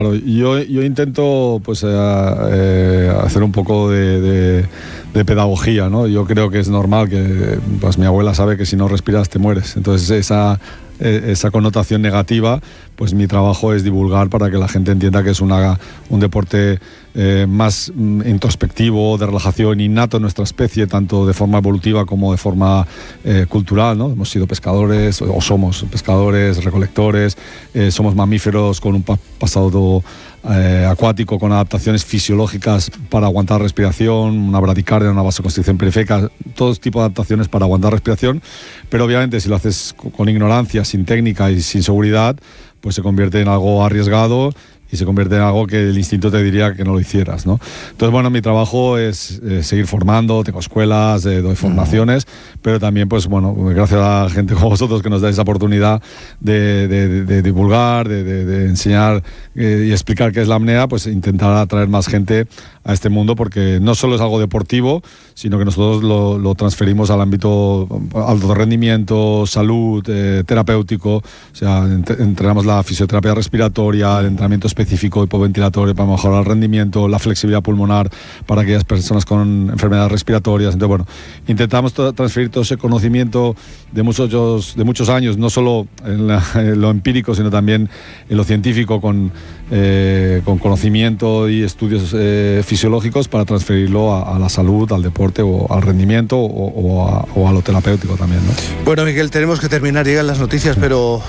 Yo intento pues hacer un poco de pedagogía, ¿no? Yo creo que es normal que pues mi abuela sabe que si no respiras te mueres. Entonces esa connotación negativa, pues mi trabajo es divulgar para que la gente entienda que es un deporte más introspectivo, de relajación innato en nuestra especie, tanto de forma evolutiva como de forma cultural, ¿no? Hemos sido pescadores, o somos pescadores, recolectores, somos mamíferos con un pasado acuático, con adaptaciones fisiológicas para aguantar respiración, una bradicardia, una vasoconstricción periférica, todo tipo de adaptaciones para aguantar respiración, pero obviamente si lo haces con ignorancia, sin técnica y sin seguridad, pues se convierte en algo arriesgado y se convierte en algo que el instinto te diría que no lo hicieras, ¿no? Entonces, bueno, mi trabajo es seguir formando, tengo escuelas, doy formaciones, pero también, pues bueno, gracias a gente como vosotros que nos dais esa oportunidad de divulgar, de enseñar y explicar qué es la apnea, pues intentar atraer más gente a este mundo, porque no solo es algo deportivo, sino que nosotros lo transferimos al ámbito alto de rendimiento, salud, terapéutico. O sea, entrenamos la fisioterapia respiratoria, el entrenamiento específico hipoventilatorio para mejorar el rendimiento, la flexibilidad pulmonar para aquellas personas con enfermedades respiratorias. Entonces, bueno, intentamos transferir todo ese conocimiento de muchos años, no solo en lo empírico, sino también en lo científico, con conocimiento y estudios fisiológicos, para transferirlo a la salud, al deporte o al rendimiento o a lo terapéutico también, ¿no? Bueno, Miguel, tenemos que terminar, llegan las noticias, pero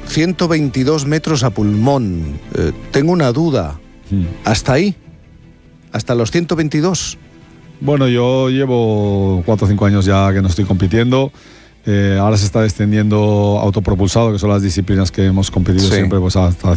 122 metros a pulmón. Tengo una duda. ¿Hasta ahí? ¿Hasta los 122? Bueno, yo llevo 4 o 5 años ya que no estoy compitiendo. Ahora se está extendiendo autopropulsado, que son las disciplinas que hemos competido siempre, pues hasta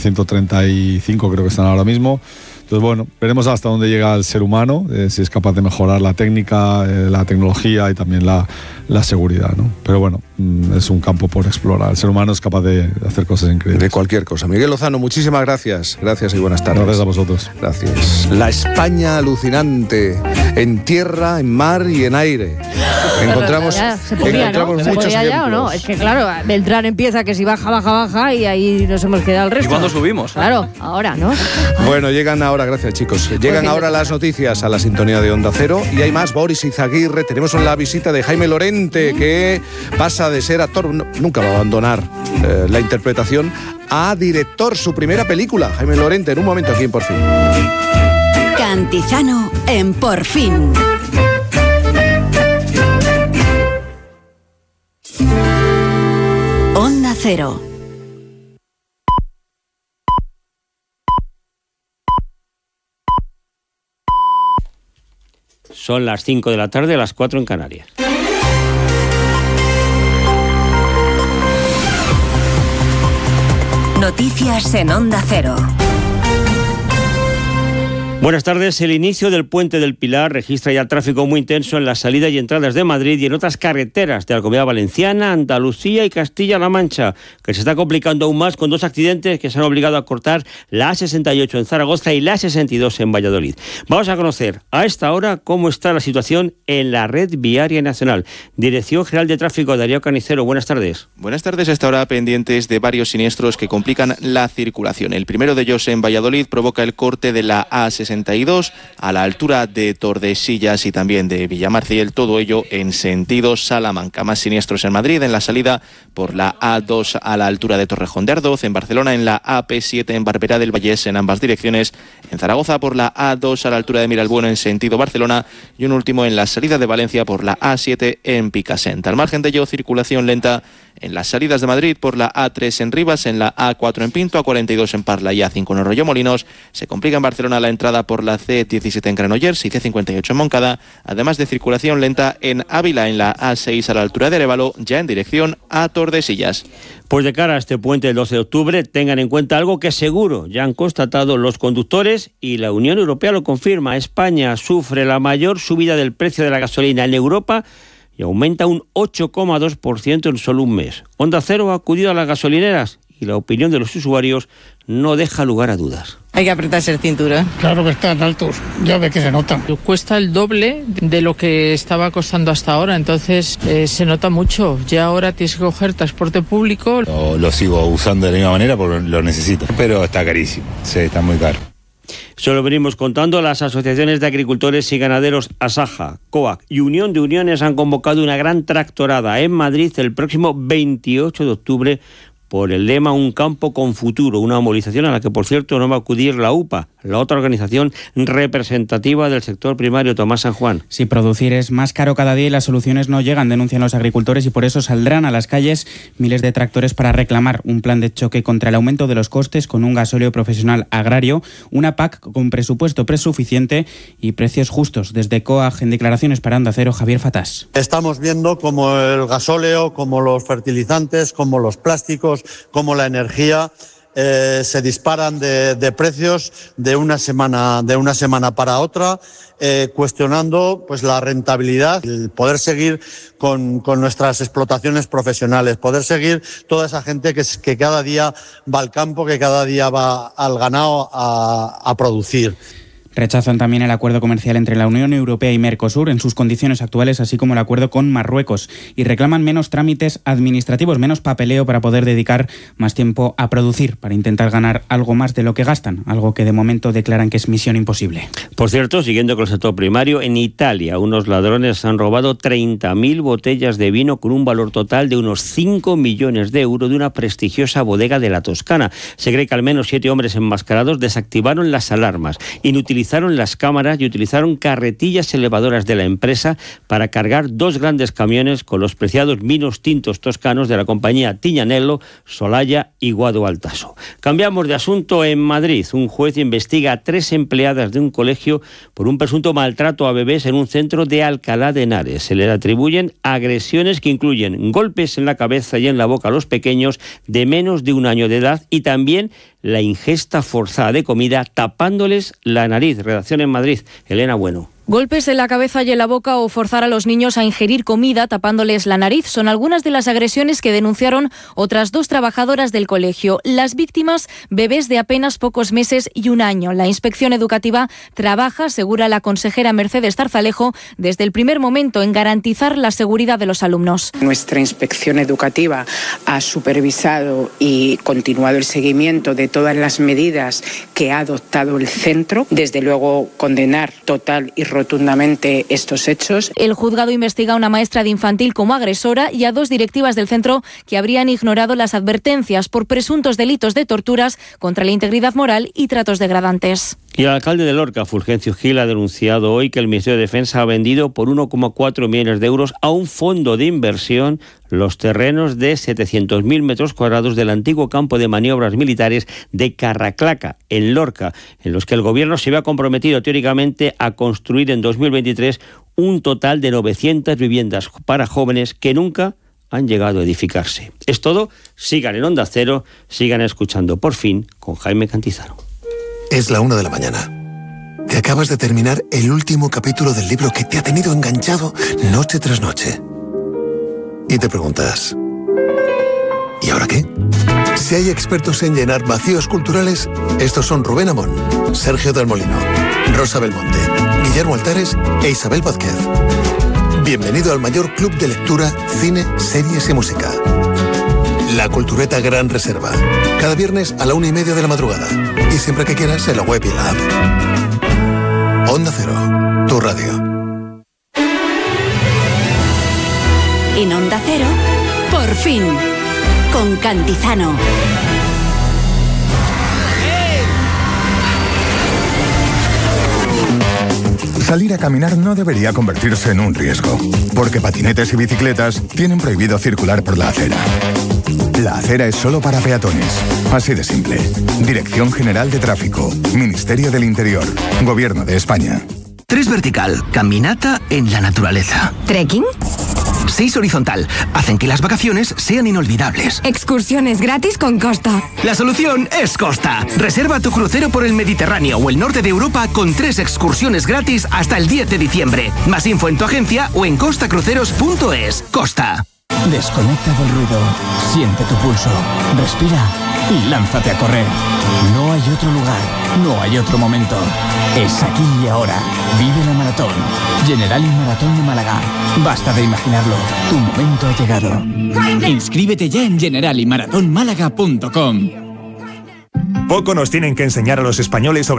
135 creo que están ahora mismo. Entonces, bueno, veremos hasta dónde llega el ser humano, si es capaz de mejorar la técnica, la tecnología y también la seguridad, ¿no? Pero bueno, es un campo por explorar. El ser humano es capaz de hacer cosas increíbles. De cualquier cosa. Miguel Lozano, muchísimas gracias. Gracias y buenas tardes. Gracias a vosotros. Gracias. La España alucinante, en tierra, en mar y en aire. Encontramos muchos ya, ¿o no? Es que claro, Beltrán empieza que si baja y ahí nos hemos quedado el resto. ¿Y cuándo subimos? Claro, ahora, ¿no? Bueno, llegan ahora, gracias chicos, llegan ahora las noticias a la sintonía de Onda Cero y hay más. Boris Izaguirre, tenemos la visita de Jaime Lorente, que pasa de ser actor, nunca va a abandonar la interpretación, a director, su primera película. Jaime Lorente, en un momento aquí en Por Fin. Cantizano en Por Fin. Onda Cero. Son las 5 de la tarde, las 4 en Canarias. Noticias en Onda Cero. Buenas tardes. El inicio del Puente del Pilar registra ya tráfico muy intenso en las salidas y entradas de Madrid y en otras carreteras de la Comunidad Valenciana, Andalucía y Castilla-La Mancha, que se está complicando aún más con 2 accidentes que se han obligado a cortar la A68 en Zaragoza y la A62 en Valladolid. Vamos a conocer a esta hora cómo está la situación en la red viaria nacional. Dirección General de Tráfico, Darío Canicero, buenas tardes. Buenas tardes. Hasta ahora pendientes de varios siniestros que complican la circulación. El primero de ellos en Valladolid provoca el corte de la A62 a la altura de Tordesillas y también de Villamarciel, todo ello en sentido Salamanca. Más siniestros en Madrid, en la salida por la A2 a la altura de Torrejón de Ardoz, en Barcelona en la AP7 en Barberá del Vallés en ambas direcciones, en Zaragoza por la A2 a la altura de Miralbueno en sentido Barcelona y un último en la salida de Valencia por la A7 en Picassent. Al margen de ello, circulación lenta en las salidas de Madrid por la A3 en Rivas, en la A4 en Pinto, A42 en Parla y A5 en Arroyomolinos. Se complica en Barcelona la entrada por la C17 en Granollers y C58 en Moncada, además de circulación lenta en Ávila en la A6 a la altura de Arévalo, ya en dirección a Tordesillas. Pues de cara a este puente del 12 de octubre, tengan en cuenta algo que seguro ya han constatado los conductores y la Unión Europea lo confirma. España sufre la mayor subida del precio de la gasolina en Europa y aumenta un 8,2% en solo un mes. Onda Cero ha acudido a las gasolineras y la opinión de los usuarios no deja lugar a dudas. Hay que apretarse el cinturón. Claro que están altos, ya ves que se notan. Cuesta el doble de lo que estaba costando hasta ahora, entonces se nota mucho. Ya ahora tienes que coger transporte público. Lo sigo usando de la misma manera porque lo necesito, pero está carísimo, sí, está muy caro. Solo venimos contando, las asociaciones de agricultores y ganaderos Asaja, COAG y Unión de Uniones han convocado una gran tractorada en Madrid el próximo 28 de octubre por el lema Un campo con futuro, una movilización a la que, por cierto, no va a acudir la UPA, la otra organización representativa del sector primario. Tomás San Juan. Si producir es más caro cada día y las soluciones no llegan, denuncian los agricultores, y por eso saldrán a las calles miles de tractores para reclamar un plan de choque contra el aumento de los costes con un gasóleo profesional agrario, una PAC con presupuesto presuficiente y precios justos. Desde COAG, en declaraciones para Onda Cero, Javier Fatás. Estamos viendo como el gasóleo, como los fertilizantes, como los plásticos, como la energía se disparan de precios de una semana para otra, cuestionando pues la rentabilidad, el poder seguir con nuestras explotaciones profesionales, poder seguir toda esa gente que cada día va al campo, que cada día va al ganado a producir. Rechazan también el acuerdo comercial entre la Unión Europea y Mercosur en sus condiciones actuales, así como el acuerdo con Marruecos, y reclaman menos trámites administrativos, menos papeleo para poder dedicar más tiempo a producir, para intentar ganar algo más de lo que gastan, algo que de momento declaran que es misión imposible. Por cierto, siguiendo con el sector primario, en Italia unos ladrones han robado 30.000 botellas de vino con un valor total de unos 5 millones de euros de una prestigiosa bodega de la Toscana. Se cree que al menos 7 hombres enmascarados desactivaron las alarmas, utilizaron las cámaras y utilizaron carretillas elevadoras de la empresa para cargar 2 grandes camiones con los preciados vinos tintos toscanos de la compañía Tignanello, Solaya y Guado Altaso. Cambiamos de asunto. En Madrid, un juez investiga a 3 empleadas de un colegio por un presunto maltrato a bebés en un centro de Alcalá de Henares. Se les atribuyen agresiones que incluyen golpes en la cabeza y en la boca a los pequeños de menos de 1 año de edad y también la ingesta forzada de comida tapándoles la nariz. Redacción en Madrid, Elena Bueno. Golpes en la cabeza y en la boca o forzar a los niños a ingerir comida tapándoles la nariz son algunas de las agresiones que denunciaron otras 2 trabajadoras del colegio. Las víctimas, bebés de apenas pocos meses y 1 año. La inspección educativa trabaja, asegura la consejera Mercedes Tarzalejo, desde el primer momento en garantizar la seguridad de los alumnos. Nuestra inspección educativa ha supervisado y continuado el seguimiento de todas las medidas que ha adoptado el centro. Desde luego, condenar total y rotundamente estos hechos. El juzgado investiga a una maestra de infantil como agresora y a 2 directivas del centro que habrían ignorado las advertencias por presuntos delitos de torturas contra la integridad moral y tratos degradantes. Y el alcalde de Lorca, Fulgencio Gil, ha denunciado hoy que el Ministerio de Defensa ha vendido por 1,4 millones de euros a un fondo de inversión los terrenos de 700.000 metros cuadrados del antiguo campo de maniobras militares de Carraclaca, en Lorca, en los que el gobierno se había comprometido teóricamente a construir en 2023 un total de 900 viviendas para jóvenes que nunca han llegado a edificarse. Es todo. Sigan en Onda Cero, sigan escuchando Por Fin con Jaime Cantizano. Es la 1 de la mañana. Te acabas de terminar el último capítulo del libro que te ha tenido enganchado noche tras noche. Y te preguntas, ¿y ahora qué? Si hay expertos en llenar vacíos culturales, estos son Rubén Amón, Sergio del Molino, Rosa Belmonte, Guillermo Altares e Isabel Vázquez. Bienvenido al mayor club de lectura, cine, series y música. La Cultureta Gran Reserva. Cada viernes a la 1:30 de la madrugada. Y siempre que quieras en la web y la app. Onda Cero, tu radio. En Onda Cero, Por Fin, con Cantizano. Salir a caminar no debería convertirse en un riesgo, porque patinetes y bicicletas tienen prohibido circular por la acera. La acera es solo para peatones. Así de simple. Dirección General de Tráfico, Ministerio del Interior, Gobierno de España. 3 vertical, caminata en la naturaleza. ¿Trekking? 6 horizontal, hacen que las vacaciones sean inolvidables. Excursiones gratis con Costa. La solución es Costa. Reserva tu crucero por el Mediterráneo o el norte de Europa con 3 excursiones gratis hasta el 10 de diciembre. Más info en tu agencia o en costacruceros.es. Costa. Desconecta del ruido, siente tu pulso, respira y lánzate a correr. No hay otro lugar, no hay otro momento. Es aquí y ahora. Vive la maratón. Generali Maratón de Málaga. Basta de imaginarlo. Tu momento ha llegado. Inscríbete ya en generaliMarathonMálaga.com. Poco nos tienen que enseñar a los españoles sobre